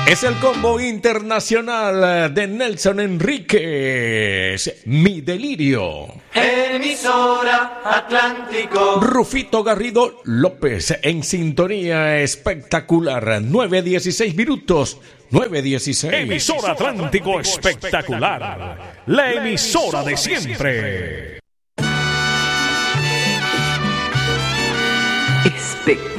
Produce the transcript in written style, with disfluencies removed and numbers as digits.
Es el combo internacional de Nelson Enríquez, Mi Delirio. Emisora Atlántico. Rufito Garrido López en sintonía espectacular. 9:16 minutos. 9:16. Emisora Atlántico espectacular. La emisora de siempre. Espectacular.